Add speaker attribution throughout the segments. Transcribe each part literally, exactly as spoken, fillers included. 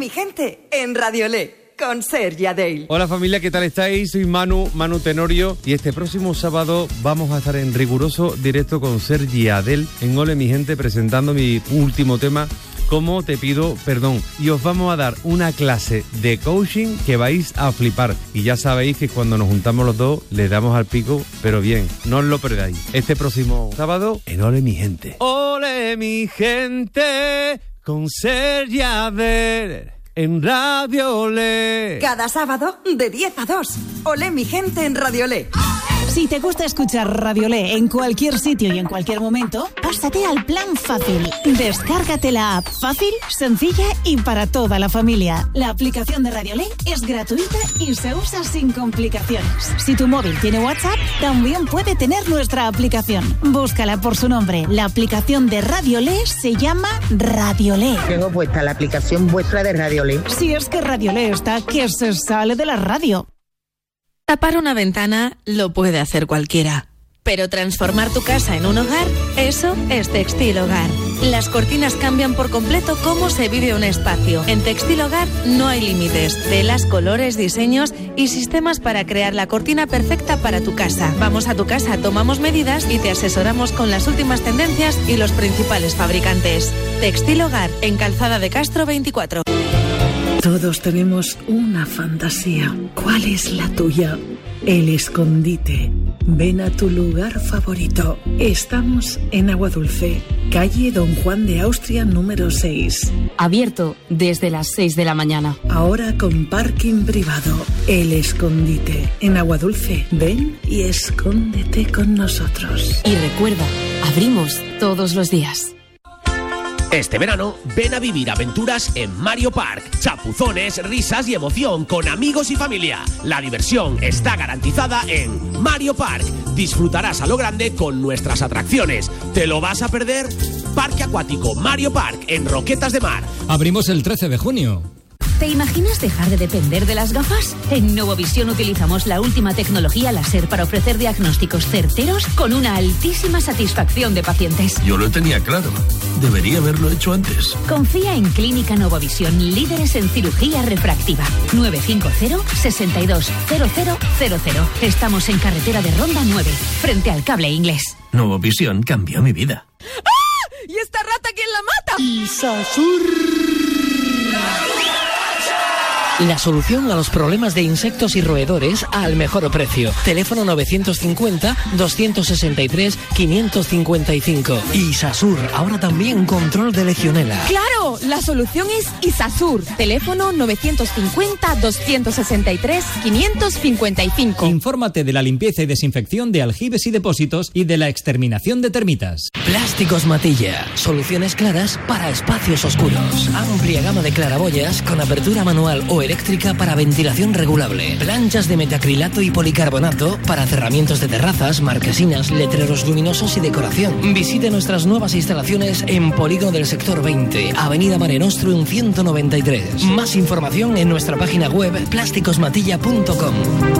Speaker 1: mi gente en Radiolé con Sergi Adell.
Speaker 2: Hola familia, ¿qué tal estáis? Soy Manu, Manu Tenorio, y este próximo sábado vamos a estar en riguroso directo con Sergi Adell en Ole mi gente, presentando mi último tema, Cómo te pido perdón, y os vamos a dar una clase de coaching que vais a flipar, y ya sabéis que cuando nos juntamos los dos le damos al pico, pero bien, no os lo perdáis. Este próximo sábado en Ole mi gente. Ole mi gente con Sergi Adell en Radiolé.
Speaker 1: Cada sábado de diez a dos. Olé mi gente en Radiolé.
Speaker 3: Si te gusta escuchar Radiolé en cualquier sitio y en cualquier momento, pásate al plan fácil. Descárgate la app fácil, sencilla y para toda la familia. La aplicación de Radiolé es gratuita y se usa sin complicaciones. Si tu móvil tiene WhatsApp, también puede tener nuestra aplicación. Búscala por su nombre. La aplicación de Radiolé se llama Radiolé.
Speaker 4: Tengo puesta la aplicación vuestra de Radiolé.
Speaker 3: Si es que Radiolé está que se sale de la radio.
Speaker 5: Tapar una ventana lo puede hacer cualquiera, pero transformar tu casa en un hogar, eso es Textil Hogar. Las cortinas cambian por completo cómo se vive un espacio. En Textil Hogar no hay límites, telas, colores, diseños y sistemas para crear la cortina perfecta para tu casa. Vamos a tu casa, tomamos medidas y te asesoramos con las últimas tendencias y los principales fabricantes. Textil Hogar, en Calzada de Castro veinticuatro.
Speaker 6: Todos tenemos una fantasía. ¿Cuál es la tuya? El escondite. Ven a tu lugar favorito. Estamos en Agua Dulce, calle Don Juan de Austria número seis.
Speaker 7: Abierto desde las seis de la mañana.
Speaker 6: Ahora con parking privado. El escondite. En Agua Dulce, ven y escóndete con nosotros.
Speaker 7: Y recuerda, abrimos todos los días.
Speaker 8: Este verano, ven a vivir aventuras en Mario Park. Chapuzones, risas y emoción con amigos y familia. La diversión está garantizada en Mario Park. Disfrutarás a lo grande con nuestras atracciones. ¿Te lo vas a perder? Parque Acuático Mario Park en Roquetas de Mar.
Speaker 9: Abrimos el trece de junio.
Speaker 10: ¿Te imaginas dejar de depender de las gafas? En Novovisión utilizamos la última tecnología láser para ofrecer diagnósticos certeros con una altísima satisfacción de pacientes.
Speaker 11: Yo lo tenía claro. Debería haberlo hecho antes.
Speaker 10: Confía en Clínica Novovisión, líderes en cirugía refractiva. nueve cinco cero, seis dos cero cero cero cero. Estamos en carretera de Ronda nueve, frente al Cable Inglés.
Speaker 11: Novovisión cambió mi vida.
Speaker 5: ¡Ah! ¿Y esta rata quién la mata?
Speaker 12: Isasur. La solución a los problemas de insectos y roedores al mejor precio. Teléfono novecientos cincuenta, doscientos sesenta y tres, quinientos cincuenta y cinco. Isasur, ahora también control de legionela.
Speaker 5: ¡Claro! La solución es Isasur. Teléfono novecientos cincuenta, doscientos sesenta y tres, quinientos cincuenta y cinco.
Speaker 9: Infórmate de la limpieza y desinfección de aljibes y depósitos y de la exterminación de termitas.
Speaker 12: Plásticos Matilla. Soluciones claras para espacios oscuros. Amplia gama de claraboyas con apertura manual o eléctrica para ventilación regulable. Planchas de metacrilato y policarbonato para cerramientos de terrazas, marquesinas, letreros luminosos y decoración. Visite nuestras nuevas instalaciones en Polígono del Sector veinte, Avenida Mare Nostrum ciento noventa y tres. Más información en nuestra página web plásticos matilla punto com.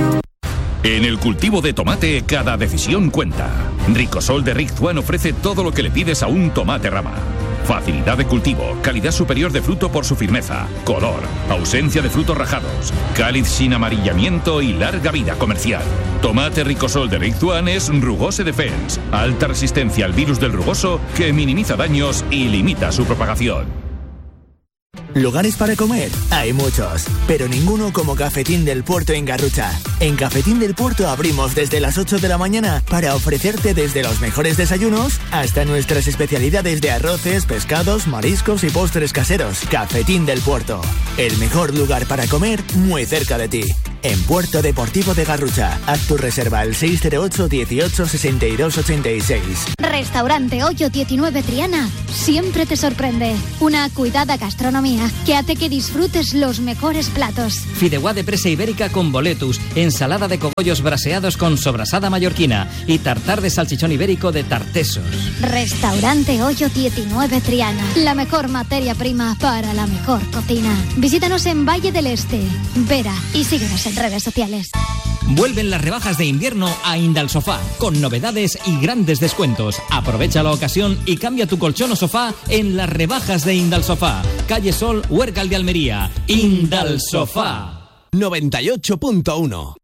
Speaker 13: En el cultivo de tomate, cada decisión cuenta. Ricosol de Rick Juan ofrece todo lo que le pides a un tomate rama. Facilidad de cultivo, calidad superior de fruto por su firmeza, color, ausencia de frutos rajados, cáliz sin amarillamiento y larga vida comercial. Tomate Ricosol de Rick Juan es Rugose Defense, alta resistencia al virus del rugoso que minimiza daños y limita su propagación.
Speaker 14: Lugares para comer hay muchos, pero ninguno como Cafetín del Puerto en Garrucha. En Cafetín del Puerto abrimos desde las ocho de la mañana para ofrecerte desde los mejores desayunos hasta nuestras especialidades de arroces, pescados, mariscos y postres caseros. Cafetín del Puerto, el mejor lugar para comer muy cerca de ti. En Puerto Deportivo de Garrucha. Haz tu reserva al seis cero ocho, dieciocho, sesenta y dos, ochenta y seis.
Speaker 15: Restaurante Hoyo diecinueve Triana siempre te sorprende. Una cuidada gastronomía que hace que disfrutes los mejores platos.
Speaker 9: Fideuá de presa ibérica con boletus, ensalada de cogollos braseados con sobrasada mallorquina y tartar de salchichón ibérico de Tartesos.
Speaker 15: Restaurante Hoyo diecinueve Triana. La mejor materia prima para la mejor cocina. Visítanos en Valle del Este, Vera, y síguenos en en redes sociales.
Speaker 9: Vuelven las rebajas de invierno a Indalsofá, con novedades y grandes descuentos. Aprovecha la ocasión y cambia tu colchón o sofá en las rebajas de Indalsofá. Calle Sol, Huércal de Almería. Indalsofá.
Speaker 8: noventa y ocho punto uno.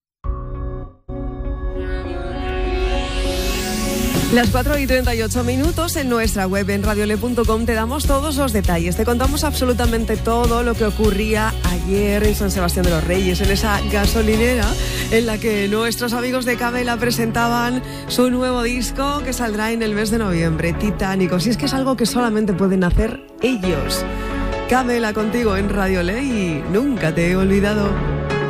Speaker 16: Las cuatro y treinta y ocho minutos. En nuestra web en radiole punto com te damos todos los detalles. Te contamos absolutamente todo lo que ocurría ayer en San Sebastián de los Reyes, en esa gasolinera en la que nuestros amigos de Camela presentaban su nuevo disco que saldrá en el mes de noviembre, Titánico. Si es que es algo que solamente pueden hacer ellos. Camela contigo en Radiole y nunca te he olvidado.